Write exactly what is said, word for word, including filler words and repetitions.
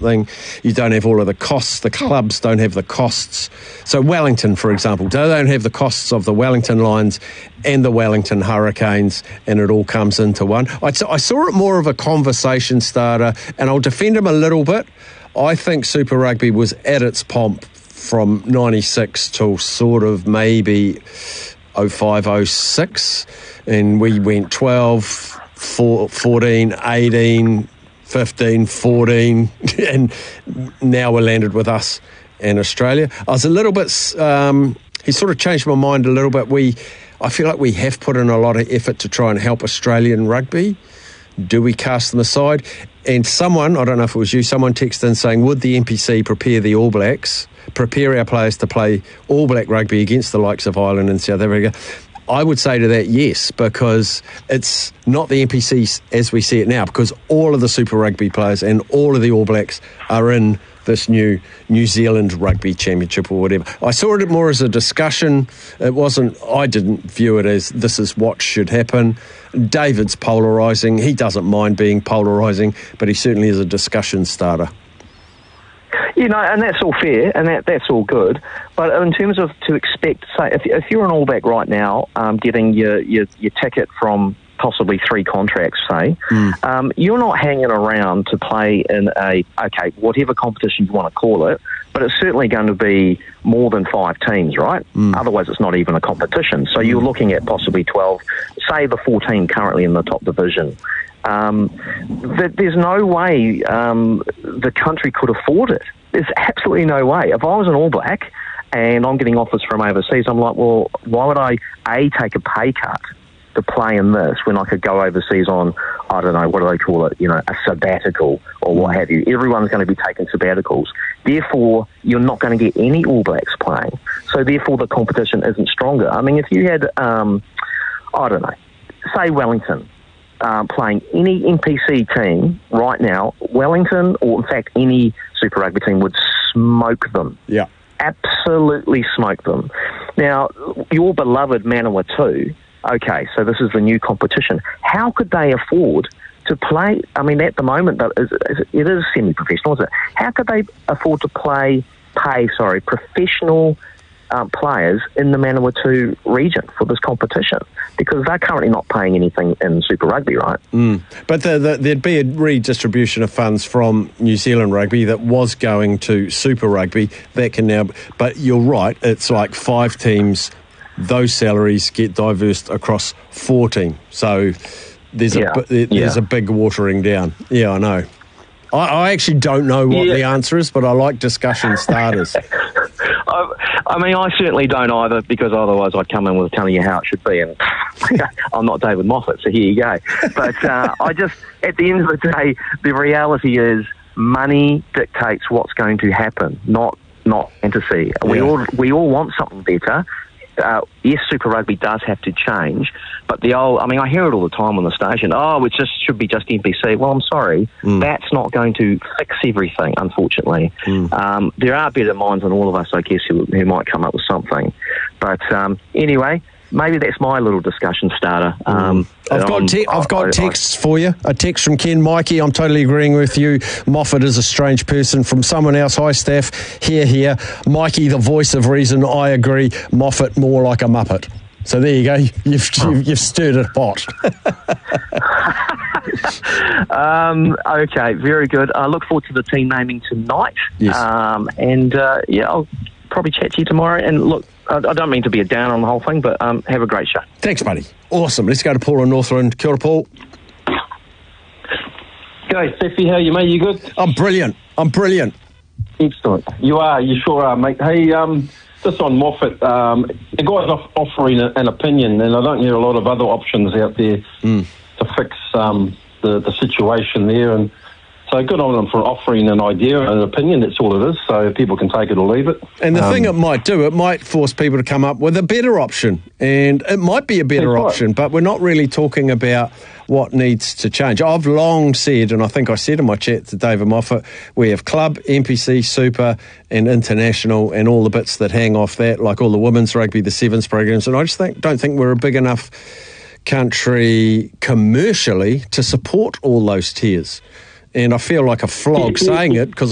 something. You don't have all of the costs. The clubs don't have the costs. So Wellington, for example, they don't have the costs of the Wellington Lions and the Wellington Hurricanes, and it all comes into one. I, I saw it more of a conversation starter, and I'll defend him a little bit. I think Super Rugby was at its pomp from ninety-six till sort of maybe oh five, oh six, and we went twelve, fourteen, eighteen, fifteen, fourteen, and now we're landed with us in Australia. I was a little bit, um, he sort of changed my mind a little bit. We, I feel like we have put in a lot of effort to try and help Australian rugby. Do we cast them aside? And someone, I don't know if it was you, someone texted in saying, would the N P C prepare the All Blacks, prepare our players to play All Black rugby against the likes of Ireland and South Africa? I would say to that, yes, because it's not the N P C as we see it now, because all of the Super Rugby players and all of the All Blacks are in this new New Zealand Rugby Championship or whatever. I saw it more as a discussion. It wasn't, I didn't view it as this is what should happen. David's polarising. He doesn't mind being polarising, but he certainly is a discussion starter. You know, and that's all fair, and that, that's all good. But in terms of to expect, say, if, if you're an All Black right now, um, getting your, your, your ticket from possibly three contracts, say, mm. um, you're not hanging around to play in a, okay, whatever competition you want to call it, but it's certainly going to be more than five teams, right? Mm. Otherwise, it's not even a competition. So mm. you're looking at possibly twelve, say the fourteen currently in the top division. Um, th- there's no way um, the country could afford it. There's absolutely no way. If I was an All Black and I'm getting offers from overseas, I'm like, well, why would I, A, take a pay cut to play in this when I could go overseas on, I don't know, what do they call it, you know, a sabbatical or what have you. Everyone's going to be taking sabbaticals. Therefore, you're not going to get any All Blacks playing. So therefore, the competition isn't stronger. I mean, if you had, um, I don't know, say Wellington, Uh, playing any N P C team right now, Wellington, or in fact any Super Rugby team, would smoke them. Yeah. Absolutely smoke them. Now, your beloved Manawatu, okay, so this is the new competition. How could they afford to play? I mean, at the moment, it is semi-professional, is it? How could they afford to play, pay, sorry, professional Um, players in the Manawatu region for this competition, because they're currently not paying anything in Super Rugby, right? Mm. But the, the, there'd be a redistribution of funds from New Zealand Rugby that was going to Super Rugby that can now, but you're right, it's like five teams, those salaries get diversed across fourteen. So there's, yeah. a, there's yeah. a big watering down. Yeah, I know. I, I actually don't know what yeah. the answer is, but I like discussion starters. I, I mean, I certainly don't either, because otherwise I'd come in with telling you how it should be, and I'm not David Moffat, so here you go. But uh, I just, at the end of the day, the reality is money dictates what's going to happen, not not fantasy. Yeah. We all we all want something better. Uh, yes, Super Rugby does have to change, but the old, I mean, I hear it all the time on the station, oh, it just should be just N P C. Well, I'm sorry, mm. that's not going to fix everything, unfortunately. Mm. Um, there are better minds than all of us, I guess, who, who might come up with something. But um, anyway, maybe that's my little discussion starter. Um, I've got te- I've got I, texts I, for you. A text from Ken Mikey. I'm totally agreeing with you. Moffat is a strange person. From someone else, hi Steph. Here, here. Mikey, the voice of reason. I agree. Moffat, more like a Muppet. So there you go. You've you've, you've stirred a pot. um, okay, very good. I look forward to the team naming tonight. Yes. Um, and uh, yeah, I'll probably chat to you tomorrow. And look, I don't mean to be a down on the whole thing, but um, have a great show. Thanks, buddy. Awesome. Let's go to Paul in Northland. Kia ora, Paul. G'day, Steffi. How are you, mate? You good? I'm brilliant. I'm brilliant. Excellent. You are. You sure are, mate. Hey, um, just on Moffat, um, the guy's off- offering a, an opinion, and I don't hear a lot of other options out there mm. to fix um, the, the situation there. And so good on them for offering an idea, an opinion, that's all it is, so people can take it or leave it. And the um, thing it might do, it might force people to come up with a better option. And it might be a better option, right. But we're not really talking about what needs to change. I've long said, and I think I said in my chat to David Moffat, we have club, N P C, super, and international, and all the bits that hang off that, like all the women's rugby, the sevens programs. And I just think don't think we're a big enough country commercially to support all those tiers. And I feel like a flog saying it because